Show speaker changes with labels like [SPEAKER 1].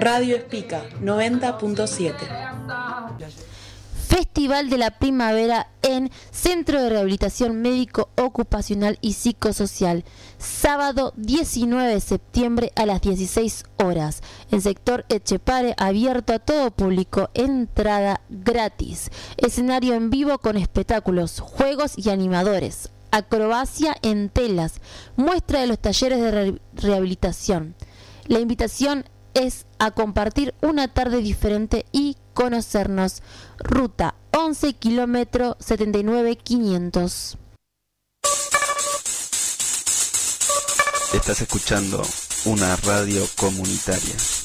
[SPEAKER 1] Radio Espica 90.7.
[SPEAKER 2] Festival de la Primavera en Centro de Rehabilitación Médico Ocupacional y Psicosocial, sábado 19 de septiembre a las 16 horas, en sector Etchepare, abierto a todo público, entrada gratis, escenario en vivo con espectáculos, juegos y animadores, acrobacia en telas, muestra de los talleres de rehabilitación. La invitación es a compartir una tarde diferente y conocernos. Ruta 11 kilómetro 79.500.
[SPEAKER 3] Estás escuchando una radio comunitaria.